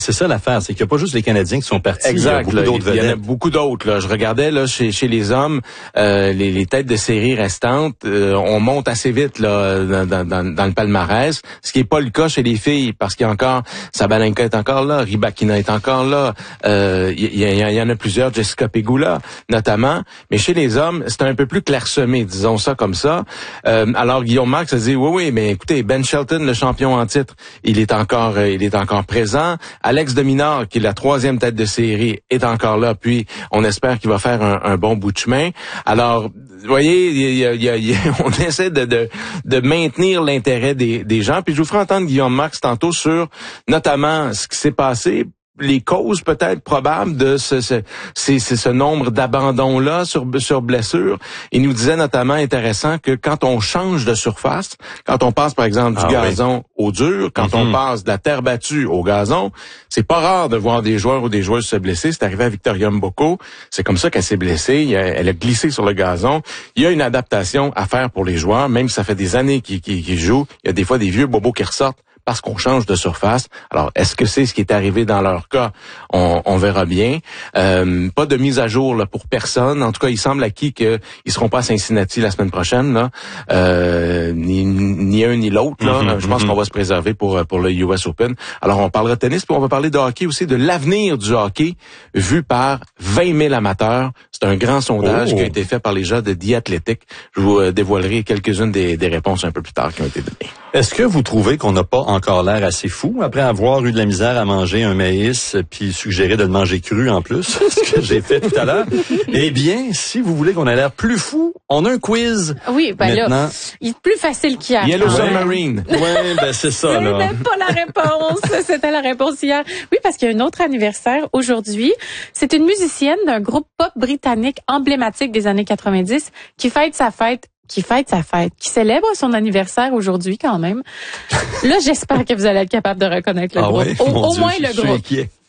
C'est ça l'affaire, c'est qu'il n'y a pas juste les Canadiens qui sont partis. Exact. Il y a beaucoup d'autres vedettes. Il y en a beaucoup d'autres. Là. Je regardais là chez les hommes, les têtes de série restantes, on monte assez vite là dans le palmarès. Ce qui est pas le cas chez les filles, parce qu'il y a encore Sabalenka est encore là, Rybakina est encore là. Il y en a plusieurs, Jessica Pegula notamment. Mais chez les hommes, c'est un peu plus clairsemé, disons ça comme ça. Alors Guillaume Marx a dit oui, mais écoutez, Ben Shelton, le champion en titre, il est encore présent. Alex de Minaur, qui est la 3e tête de série, est encore là. Puis, on espère qu'il va faire un bon bout de chemin. Alors, vous voyez, on essaie de maintenir l'intérêt des gens. Puis, je vous ferai entendre Guillaume Marx tantôt sur, notamment, ce qui s'est passé, les causes peut-être probables de ce nombre d'abandons-là sur blessure. Il nous disait notamment intéressant que quand on change de surface, quand on passe par exemple du gazon au dur, quand on passe de la terre battue au gazon, c'est pas rare de voir des joueurs ou des joueuses se blesser. C'est arrivé à Victoria Mboko. C'est comme ça qu'elle s'est blessée. Elle a glissé sur le gazon. Il y a une adaptation à faire pour les joueurs, même si ça fait des années qu'ils jouent. Il y a des fois des vieux bobos qui ressortent parce qu'on change de surface. Alors, est-ce que c'est ce qui est arrivé dans leur cas? On verra bien. Pas de mise à jour là, pour personne. En tout cas, il semble acquis qu'ils seront pas à Cincinnati la semaine prochaine. Là. Ni un ni l'autre. Là. Je pense qu'on va se préserver pour le US Open. Alors, on parlera de tennis, puis on va parler de hockey aussi, de l'avenir du hockey vu par 20 000 amateurs. C'est un grand sondage qui a été fait par les gens de The Athletic. Je vous dévoilerai quelques-unes des réponses un peu plus tard qui ont été données. Est-ce que vous trouvez qu'on n'a pas encore l'air assez fou après avoir eu de la misère à manger un maïs puis suggérer de le manger cru en plus, ce que j'ai fait tout à l'heure? Eh bien, si vous voulez qu'on ait l'air plus fou, on a un quiz. Oui, ben maintenant. Là, il est plus facile qu'hier. Yellow Submarine. Oui, ben c'est ça. Je n'ai pas la réponse. C'était la réponse hier. Oui, parce qu'il y a un autre anniversaire aujourd'hui. C'est une musicienne d'un groupe pop britannique emblématique des années 90 qui fête sa fête, qui célèbre son anniversaire aujourd'hui quand même. Là, j'espère que vous allez être capable de reconnaître le groupe. Oui? Au Dieu, moins le je suis groupe. inquiet.